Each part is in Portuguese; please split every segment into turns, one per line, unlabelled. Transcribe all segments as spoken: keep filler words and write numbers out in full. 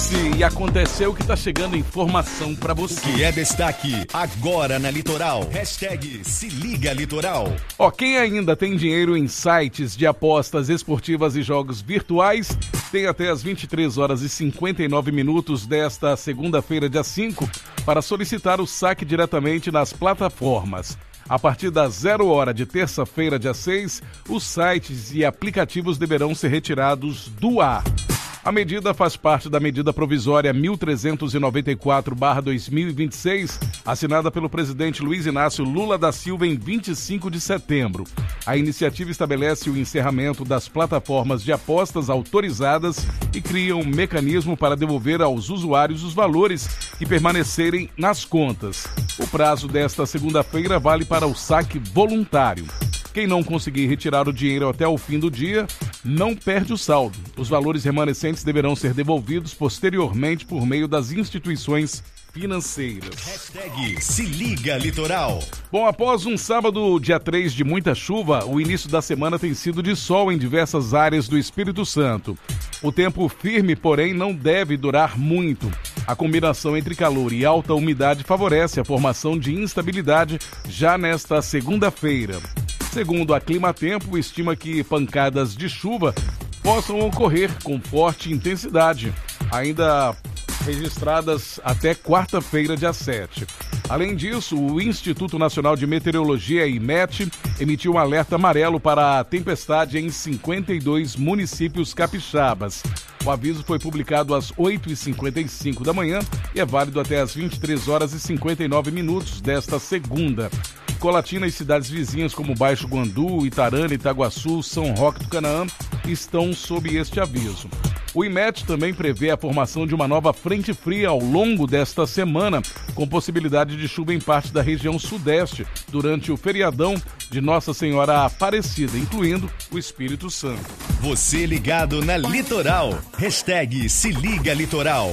Disse e aconteceu que tá chegando informação pra você.
O que é destaque agora na Litoral. Hashtag se liga Litoral.
Ó, quem ainda tem dinheiro em sites de apostas esportivas e jogos virtuais, tem até as vinte e três horas e cinquenta e nove minutos desta segunda-feira, dia cinco, para solicitar o saque diretamente nas plataformas. A partir das zero hora de terça-feira, dia seis, os sites e aplicativos deverão ser retirados do ar. A medida faz parte da medida provisória mil trezentos e noventa e quatro barra dois mil e vinte e seis, assinada pelo presidente Luiz Inácio Lula da Silva em vinte e cinco de setembro. A iniciativa estabelece o encerramento das plataformas de apostas autorizadas e cria um mecanismo para devolver aos usuários os valores que permanecerem nas contas. O prazo desta segunda-feira vale para o saque voluntário. Quem não conseguir retirar o dinheiro até o fim do dia, não perde o saldo. Os valores remanescentes deverão ser devolvidos posteriormente por meio das instituições financeiras.
Hashtag se liga Litoral.
Bom, após um sábado, dia três, de muita chuva, o início da semana tem sido de sol em diversas áreas do Espírito Santo. O tempo firme, porém, não deve durar muito. A combinação entre calor e alta umidade favorece a formação de instabilidade já nesta segunda-feira. Segundo a Climatempo, estima que pancadas de chuva possam ocorrer com forte intensidade, ainda registradas até quarta-feira, dia sete. Além disso, o Instituto Nacional de Meteorologia, IMET, emitiu um alerta amarelo para a tempestade em cinquenta e dois municípios capixabas. O aviso foi publicado às oito e cinquenta e cinco da manhã e é válido até às vinte e três horas e cinquenta e nove minutos desta segunda. Colatina e cidades vizinhas como Baixo Guandu, Itarana, Itaguaçu, São Roque do Canaã estão sob este aviso. O IMET também prevê a formação de uma nova frente fria ao longo desta semana, com possibilidade de chuva em parte da região sudeste durante o feriadão de Nossa Senhora Aparecida, incluindo o Espírito Santo.
Você ligado na Litoral. Hashtag se liga Litoral.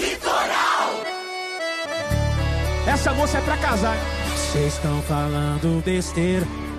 Litoral!
Essa moça é pra casar.
Vocês estão falando besteira,